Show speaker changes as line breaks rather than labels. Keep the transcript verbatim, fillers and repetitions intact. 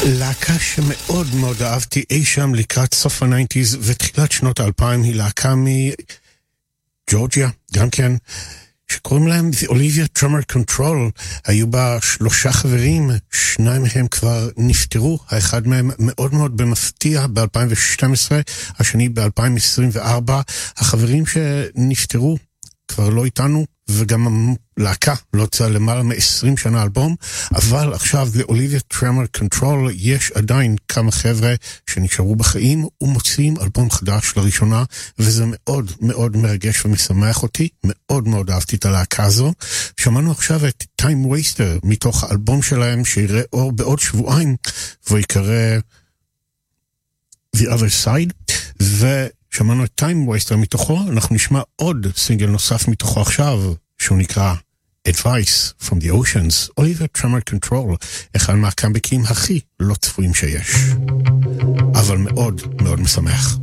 להקה שמאוד מאוד אהבתי אי שם לקראת סוף ה-תשעים ותחילת שנות ה-אלפיים היא להקה מג'ורג'יה, גם כן, שקוראים להם The Olivia Tremor Control. היו בה שלושה חברים, שניים מהם כבר נפטרו, האחד מהם מאוד מאוד במפתיע ב-אלפיים ושתים עשרה, השני ב-אלפיים עשרים וארבע. החברים שנפטרו כבר לא איתנו, וגם הלהקה לא יצא למעלה מ-עשרים שנה אלבום, אבל עכשיו ל-Olivia Tremor Control יש עדיין כמה חבר'ה שנשארו בחיים ומוצאים אלבום חדש לראשונה, וזה מאוד מאוד מרגש ומשמח אותי. מאוד מאוד אהבתי את הלהקה הזו. שמענו עכשיו את Time Waster מתוך האלבום שלהם שיראה אור בעוד שבועיים, והוא יקרא The Other Side, ו... שמענו את Time Waster מתוכו. אנחנו נשמע עוד סינגל נוסף מתוכו עכשיו, שהוא נקרא Advice from the Oceans. Olivia Tremor Control, אחד מהקאמבקים הכי לא צפויים שיש, אבל מאוד מאוד משמח.